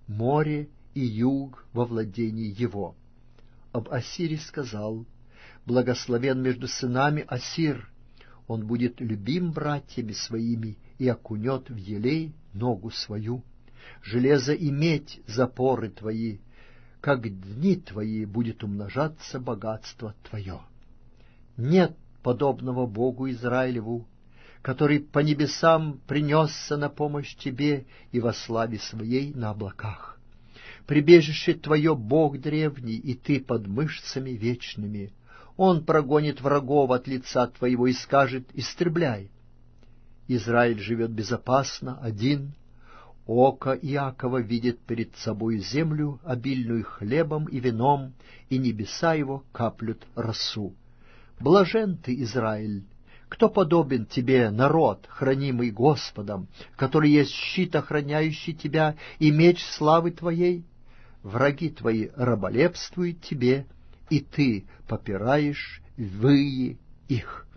море и юг во владении его. Об Ассире сказал: благословен между сынами Ассир, он будет любим братьями своими и окунет в елей ногу свою. Железо и медь — запоры твои, как дни твои будет умножаться богатство твое. Нет подобного Богу Израилеву, который по небесам принесся на помощь тебе и во славе своей на облаках. Прибежище твое Бог древний, и ты под мышцами вечными. Он прогонит врагов от лица твоего и скажет: истребляй. Израиль живет безопасно, один. Око Иакова видит перед собой землю, обильную хлебом и вином, и небеса его каплют росу. Блажен ты, Израиль! Кто подобен тебе, народ, хранимый Господом, который есть щит, охраняющий тебя, и меч славы твоей? Враги твои раболепствуют тебе, и ты попираешь выи их.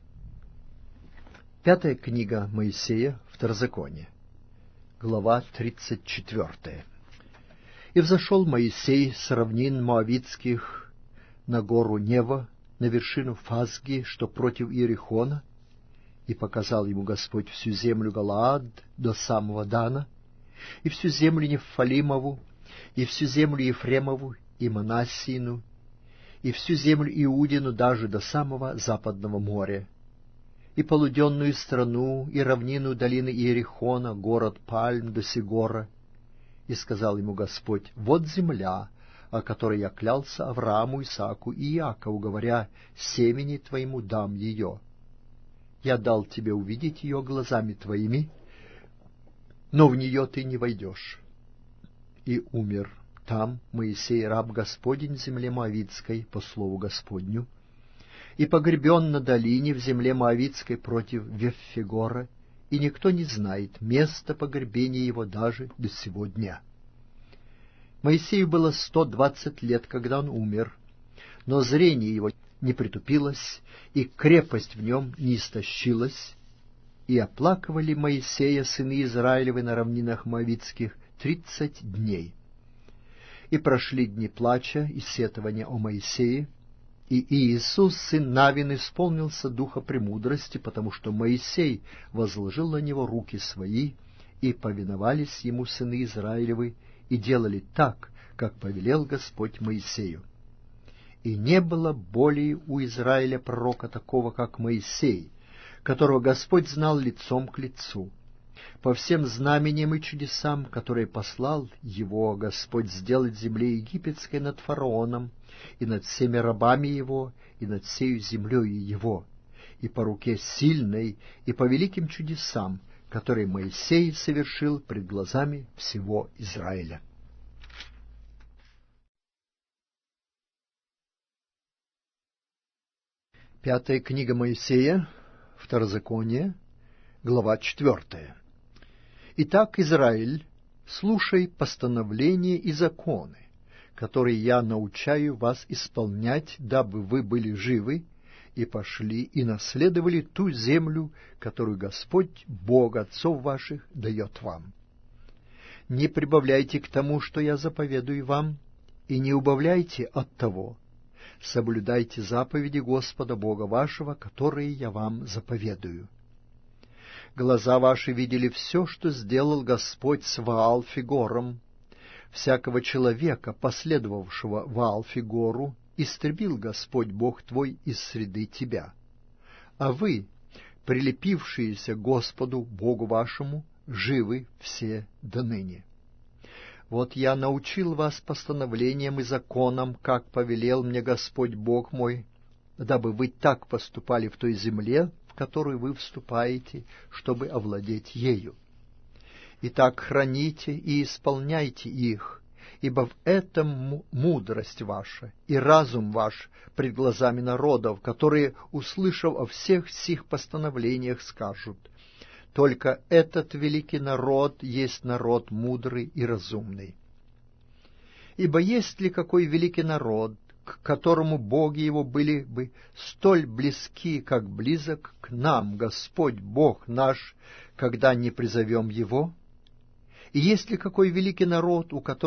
5 книга Моисея, Второзаконие, глава 34. И взошел Моисей с равнин Моавитских на гору Нева, на вершину Фазги, что против Иерихона, и показал ему Господь всю землю Галаад до самого Дана, и всю землю Нефалимову, и всю землю Ефремову, и Манассину, и всю землю Иудину даже до самого западного моря, и полуденную страну, и равнину долины Иерихона, город Пальм до Сигора. И сказал ему Господь: вот земля, о которой я клялся Аврааму, Исааку и Иакову, говоря: семени твоему дам ее. Я дал тебе увидеть ее глазами твоими, но в нее ты не войдешь. И умер там Моисей, раб Господень, в земле Моавитской, по слову Господню, и погребен на долине в земле Моавитской против Веффегора, и никто не знает места погребения его даже до сего дня. Моисею было 120 лет, когда он умер, но зрение его не притупилось, и крепость в нем не истощилась, и оплакивали Моисея сыны Израилевы на равнинах Моавитских 30 дней. И прошли дни плача и сетования о Моисее, и Иисус, сын Навин, исполнился духа премудрости, потому что Моисей возложил на него руки свои, и повиновались ему сыны Израилевы, и делали так, как повелел Господь Моисею. И не было более у Израиля пророка такого, как Моисей, которого Господь знал лицом к лицу. По всем знамениям и чудесам, которые послал его Господь сделать в земле египетской над фараоном, и над всеми рабами его, и над всею землею его, и по руке сильной, и по великим чудесам, которые Моисей совершил пред глазами всего Израиля. Пятая книга Моисея, Второзаконие, глава 4. Итак, Израиль, слушай постановления и законы, которые я научаю вас исполнять, дабы вы были живы и пошли и наследовали ту землю, которую Господь, Бог отцов ваших, дает вам. Не прибавляйте к тому, что я заповедую вам, и не убавляйте от того. Соблюдайте заповеди Господа Бога вашего, которые я вам заповедую. Глаза ваши видели все, что сделал Господь с Ваал-Фигором. Всякого человека, последовавшего Ваал-Фигору, истребил Господь Бог твой из среды тебя. А вы, прилепившиеся к Господу Богу вашему, живы все доныне. Вот я научил вас постановлениям и законам, как повелел мне Господь Бог мой, дабы вы так поступали в той земле, в которую вы вступаете, чтобы овладеть ею. Итак, храните и исполняйте их, ибо в этом мудрость ваша и разум ваш пред глазами народов, которые, услышав о всех сих постановлениях, скажут: только этот великий народ есть народ мудрый и разумный. Ибо есть ли какой великий народ, к которому боги его были бы столь близки, как близок к нам Господь Бог наш, когда не призовем его? И есть ли какой великий народ, у которого